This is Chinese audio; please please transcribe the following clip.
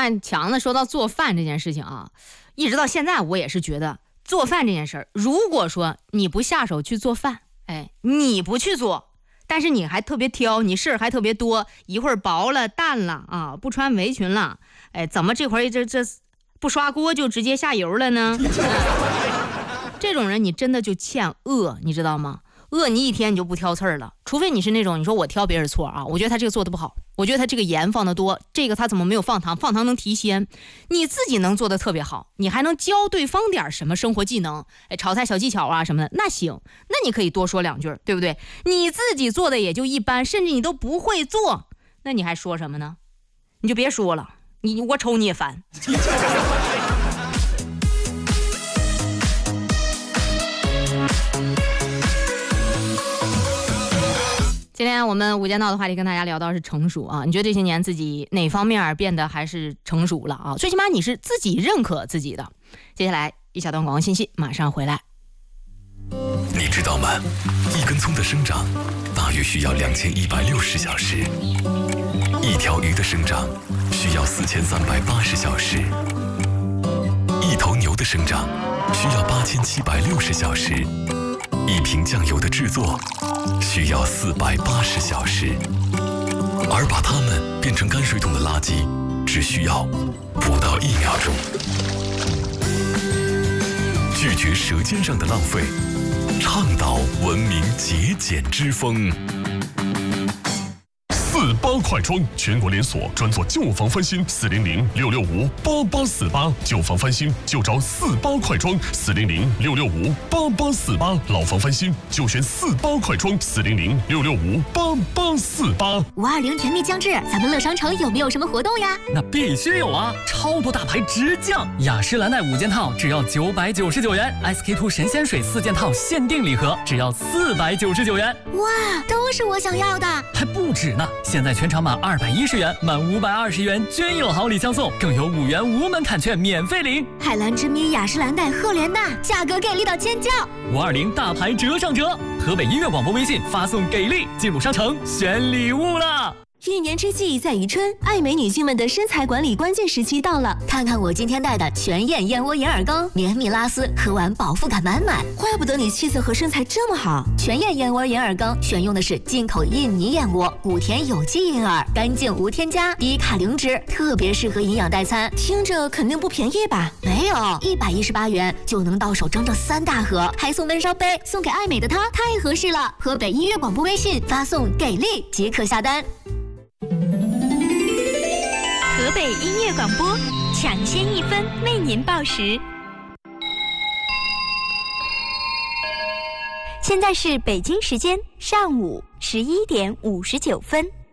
看强子说到做饭这件事情啊，一直到现在我也是觉得做饭这件事儿，如果说你不下手去做饭，哎，你不去做，但是你还特别挑，你事儿还特别多，一会儿薄了淡了啊，不穿围裙了，哎，怎么这会儿这不刷锅就直接下油了呢？这种人你真的就欠饿，你知道吗？饿你一天你就不挑刺儿了，除非你是那种你说我挑别人错啊，我觉得他这个做的不好，我觉得他这个盐放的多，这个他怎么没有放糖，放糖能提鲜，你自己能做的特别好，你还能教对方点什么生活技能，哎，炒菜小技巧啊什么的，那行，那你可以多说两句，对不对？你自己做的也就一般，甚至你都不会做，那你还说什么呢？你就别说了，我瞅你也烦。今天我们无间道的话题跟大家聊到是成熟啊，你觉得这些年自己哪方面变得还是成熟了啊？最起码你是自己认可自己的。接下来一小段广告信息，马上回来。 你知道吗？一根葱的生长大约需要2160小时，一条鱼的生长需要4380小时，一头牛的生长需要8760小时，一瓶酱油的制作需要480小时，而把它们变成泔水桶的垃圾只需要不到1秒钟。拒绝舌尖上的浪费，倡导文明节俭之风。 48快装全国连锁，专做旧房翻新，400-665-8848，旧房翻新就找48快装，400-665-8848，老房翻新就选48快装，400-665-8848。520 甜蜜将至，咱们乐商城有没有什么活动呀？ 那必须有啊！超多大牌直降，雅诗兰黛5件套只要999元 ，SK2 神仙水4件套限定礼盒只要499元。 哇，都是我想要的， 还不止呢！现在全场满210元，满520元均有好礼相送，更有5元无门槛券免费领。 海蓝之谜、雅诗兰黛、赫莲娜，价格给力到尖叫 ！520大牌折上折，河北音乐广播微信发送给力，进入商城选礼物了。 一年之计在于春，爱美女性们的身材管理关键时期到了。 看看我今天带的全燕燕窝银耳羹，绵密拉丝，喝完饱腹感满满。 怪不得你气色和身材这么好。 全燕燕窝银耳羹选用的是进口印尼燕窝，古田有机银耳，干净无添加，低卡零脂，特别适合营养代餐。 听着肯定不便宜吧？ 没有，118元就能到手整整3大盒，还送闷烧杯，送给爱美的她，太合适了。河北音乐广播微信发送给力即可下单。 河北音乐广播抢先1分为您报时。现在是北京时间上午11点59分。